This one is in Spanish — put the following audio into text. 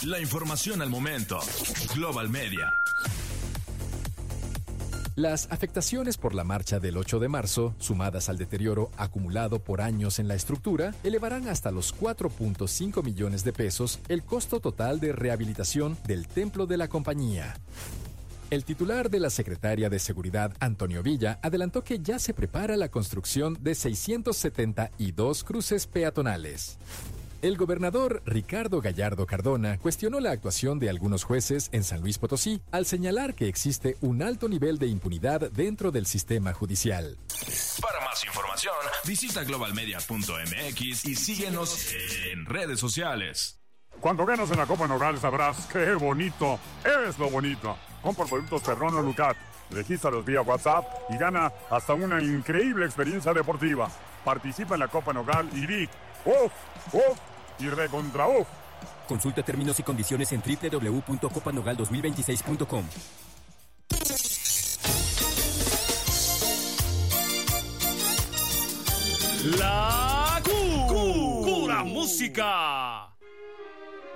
La información al momento. Global Media. Las afectaciones por la marcha del 8 de marzo, sumadas al deterioro acumulado por años en la estructura, elevarán hasta los 4.5 millones de pesos el costo total de rehabilitación del templo de la compañía. El titular de la Secretaría de Seguridad, Antonio Villa, adelantó que ya se prepara la construcción de 672 cruces peatonales. El gobernador Ricardo Gallardo Cardona cuestionó la actuación de algunos jueces en San Luis Potosí al señalar que existe un alto nivel de impunidad dentro del sistema judicial. Para más información, visita globalmedia.mx y síguenos en redes sociales. Cuando ganas en la Copa Nogal sabrás qué bonito es lo bonito. Compra productos Perrón Lucat, regístralos vía WhatsApp y gana hasta una increíble experiencia deportiva. Participa en la Copa Nogal y di ¡uf! ¡Uf! Y recontra ¡uf! Consulta términos y condiciones en www.copanogal2026.com. La Cura Música.